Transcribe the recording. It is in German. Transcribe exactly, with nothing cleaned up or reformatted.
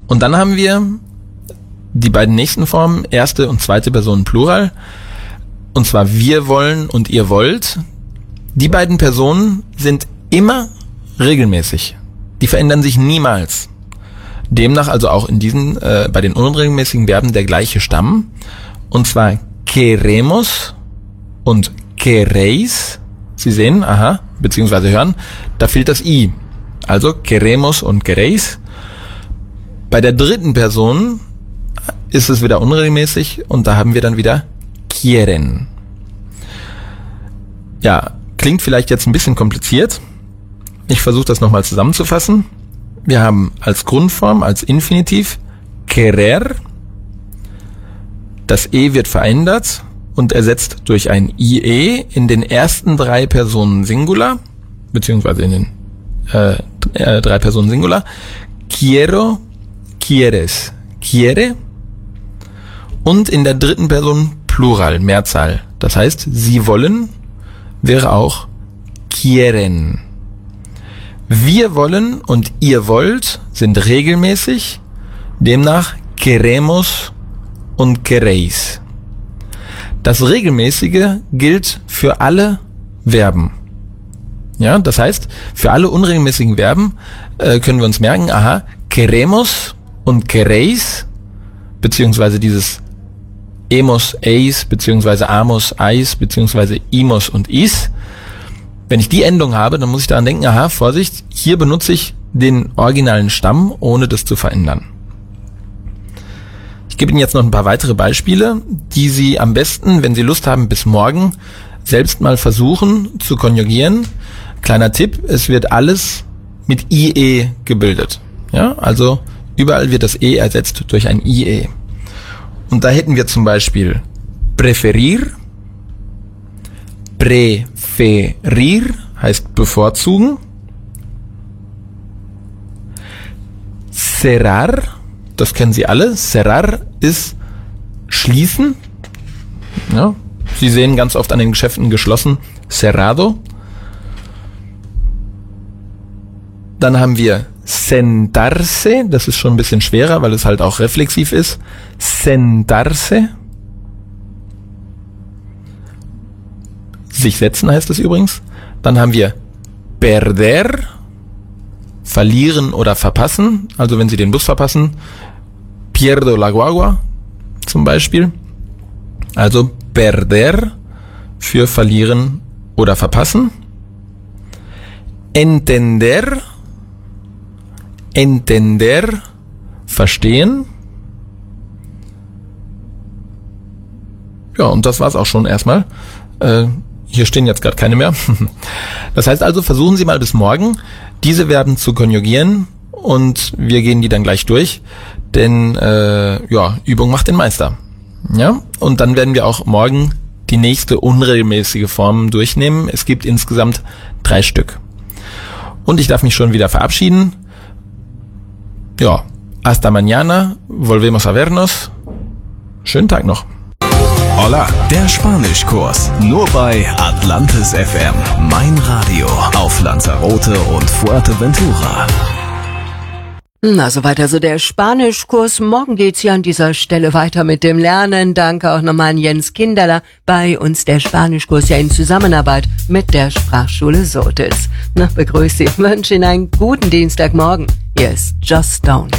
Und dann haben wir die beiden nächsten Formen, erste und zweite Person Plural. Und zwar wir wollen und ihr wollt. Die beiden Personen sind immer regelmäßig. Die verändern sich niemals. Demnach also auch in diesen, äh, bei den unregelmäßigen Verben der gleiche Stamm. Und zwar queremos und queréis. Sie sehen, aha, beziehungsweise hören, da fehlt das I. Also queremos und queréis. Bei der dritten Person ist es wieder unregelmäßig und da haben wir dann wieder quieren. Ja, klingt vielleicht jetzt ein bisschen kompliziert. Ich versuche das nochmal zusammenzufassen. Wir haben als Grundform, als Infinitiv querer. Das E wird verändert und ersetzt durch ein I E in den ersten drei Personen Singular, beziehungsweise in den äh, äh, drei Personen Singular. Quiero, quieres, quiere. Und in der dritten Person Plural, Mehrzahl. Das heißt, sie wollen wäre auch quieren. Wir wollen und ihr wollt sind regelmäßig, demnach queremos und queréis. Das Regelmäßige gilt für alle Verben. Ja, das heißt, für alle unregelmäßigen Verben äh, können wir uns merken, aha, queremos und queréis, beziehungsweise dieses emos, eis, beziehungsweise amos, eis, beziehungsweise imos und is. Wenn ich die Endung habe, dann muss ich daran denken, aha, Vorsicht, hier benutze ich den originalen Stamm, ohne das zu verändern. Ich gebe Ihnen jetzt noch ein paar weitere Beispiele, die Sie am besten, wenn Sie Lust haben, bis morgen selbst mal versuchen zu konjugieren. Kleiner Tipp, es wird alles mit I E gebildet. Ja, also überall wird das E ersetzt durch ein I E. Und da hätten wir zum Beispiel preferir, preferir heißt bevorzugen, cerrar, das kennen Sie alle, cerrar ist schließen. Ja, Sie sehen ganz oft an den Geschäften geschlossen, cerrado. Dann haben wir sentarse, das ist schon ein bisschen schwerer, weil es halt auch reflexiv ist. Sentarse. Sich setzen heißt es übrigens. Dann haben wir perder, verlieren oder verpassen. Also wenn Sie den Bus verpassen, pierdo la guagua zum Beispiel. Also perder für verlieren oder verpassen. Entender, entender, verstehen. Ja, und das war's auch schon erstmal. Äh, hier stehen jetzt gerade keine mehr. Das heißt also, versuchen Sie mal bis morgen, diese Verben zu konjugieren und wir gehen die dann gleich durch, denn äh, ja, Übung macht den Meister. Ja, und dann werden wir auch morgen die nächste unregelmäßige Form durchnehmen. Es gibt insgesamt drei Stück. Und ich darf mich schon wieder verabschieden. Ja, hasta mañana, volvemos a vernos. Schönen Tag noch. Hola, der Spanischkurs. Nur bei Atlantis F M. Mein Radio auf Lanzarote und Fuerteventura. Na, soweit also der Spanischkurs. Morgen geht's hier an dieser Stelle weiter mit dem Lernen. Danke auch nochmal an Jens Kinderler. Bei uns der Spanischkurs ja in Zusammenarbeit mit der Sprachschule Sotis. Na, begrüße Sie, wünsche Ihnen einen guten Dienstagmorgen. Hier ist Just Don't.